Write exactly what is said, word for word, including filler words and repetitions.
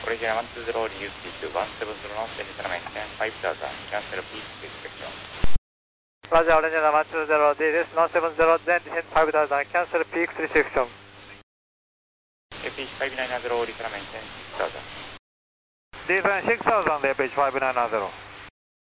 Original one two zero, reuse to one seven zero, Cessna maintain five thousand, cancel peak inspection. Roger, Original one two zero, D S one seven zero, then descend five thousand, cancel peak restriction. A P H five nine zero, Original maintain six thousand. Descend six thousand, A P H five nine zero.